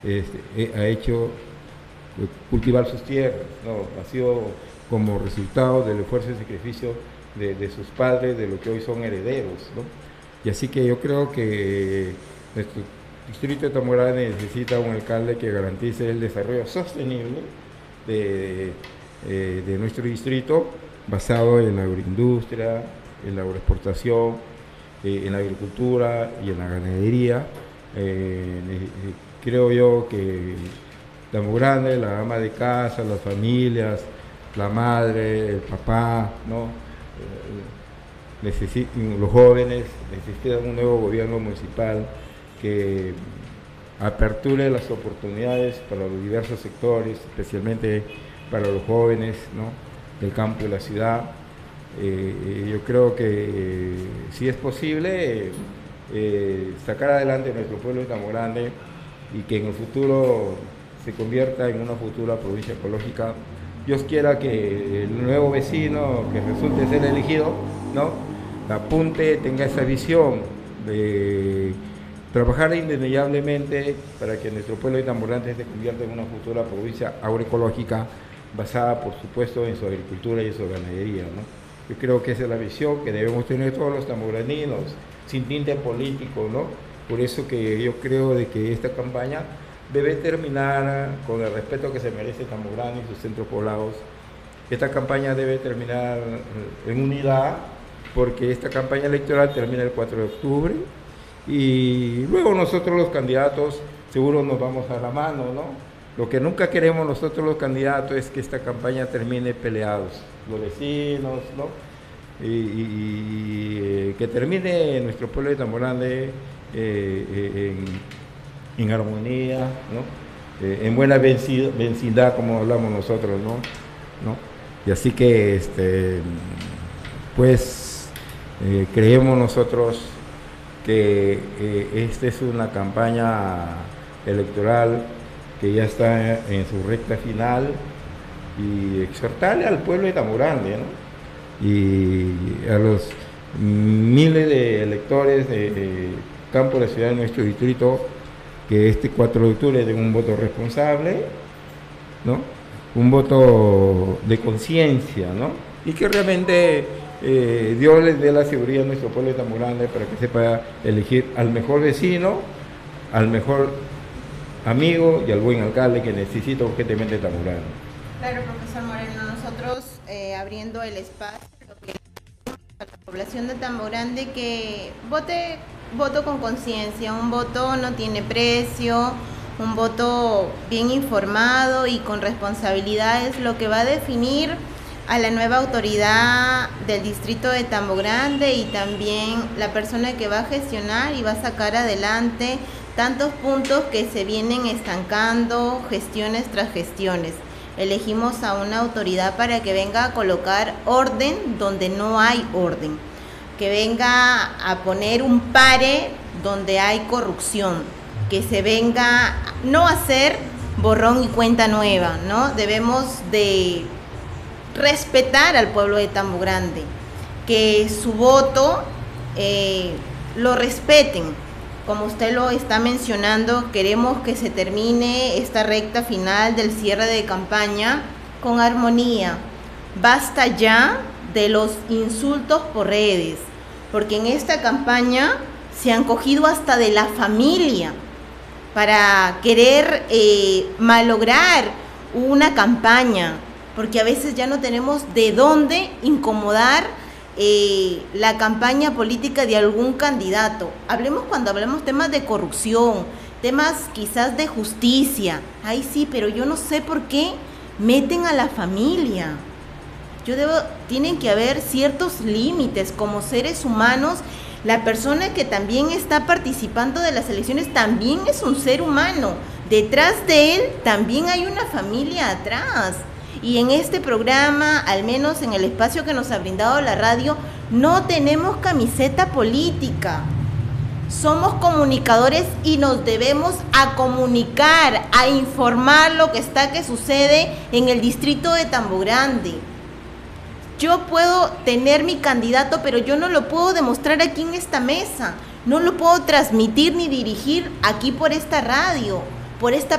ha hecho cultivar sus tierras, ¿no? Ha sido como resultado del esfuerzo y sacrificio de sus padres, de lo que hoy son herederos, ¿no? Y así que yo creo que nuestro distrito de Tamborane necesita un alcalde que garantice el desarrollo sostenible de nuestro distrito, basado en la agroindustria, en la agroexportación, en la agricultura y en la ganadería. Creo yo que Tamborane, la ama de casa, las familias, la madre, el papá, ¿no? Los jóvenes necesitan un nuevo gobierno municipal que aperture las oportunidades para los diversos sectores, especialmente para los jóvenes, ¿no? Del campo y la ciudad. Yo creo que si es posible sacar adelante nuestro pueblo de Tamborane y que en el futuro se convierta en una futura provincia ecológica. Dios quiera que el nuevo vecino que resulte ser elegido, ¿no?, apunte, tenga esa visión de trabajar indemnizablemente para que nuestro pueblo de Tamborane se convierta en una futura provincia agroecológica basada, por supuesto, en su agricultura y en su ganadería, ¿no? Yo creo que esa es la visión que debemos tener todos los tamboraninos, sin tinte político, ¿no? Por eso que yo creo de que esta campaña debe terminar con el respeto que se merece Tamborane y sus centros poblados. Esta campaña debe terminar en unidad, porque esta campaña electoral termina el 4 de octubre y luego nosotros los candidatos seguro nos vamos a la mano, ¿no? Lo que nunca queremos nosotros los candidatos es que esta campaña termine peleados, los vecinos, ¿no? Que termine nuestro pueblo de Tamborane en armonía, ¿no? En buena vecindad, como hablamos nosotros, ¿no? Y así que, creemos nosotros que esta es una campaña electoral que ya está en su recta final y exhortarle al pueblo de Tamborane, ¿no?, y a los miles de electores de campo de la ciudad de nuestro distrito, que este 4 de octubre den un voto responsable, ¿no?, un voto de conciencia, ¿no?, y que realmente Dios les dé la seguridad a nuestro pueblo de Tamborane para que sepa elegir al mejor vecino, al mejor amigo y al buen alcalde que necesita urgentemente Tamborane. Claro, profesor Moreno, nosotros abriendo el espacio, lo que a la población de Tamborane que voto con conciencia, un voto no tiene precio, un voto bien informado y con responsabilidad es lo que va a definir a la nueva autoridad del distrito de Tamborane y también la persona que va a gestionar y va a sacar adelante tantos puntos que se vienen estancando gestiones tras gestiones. Elegimos a una autoridad para que venga a colocar orden donde no hay orden, que venga a poner un pare donde hay corrupción, que se venga no a hacer borrón y cuenta nueva, ¿no? Debemos de respetar al pueblo de Tamborane, que su voto lo respeten. Como usted lo está mencionando, queremos que se termine esta recta final del cierre de campaña con armonía. Basta ya de los insultos por redes, porque en esta campaña se han cogido hasta de la familia para querer malograr una campaña, porque a veces ya no tenemos de dónde incomodar la campaña política de algún candidato. Hablemos cuando hablamos temas de corrupción, temas quizás de justicia. Ay, sí, pero yo no sé por qué meten a la familia. Tienen que haber ciertos límites como seres humanos. La persona que también está participando de las elecciones también es un ser humano. Detrás de él también hay una familia atrás. Y en este programa, al menos en el espacio que nos ha brindado la radio, no tenemos camiseta política. Somos comunicadores y nos debemos a comunicar, a informar lo que sucede en el distrito de Tamborane. Yo puedo tener mi candidato, pero yo no lo puedo demostrar aquí en esta mesa. No lo puedo transmitir ni dirigir aquí por esta radio, por esta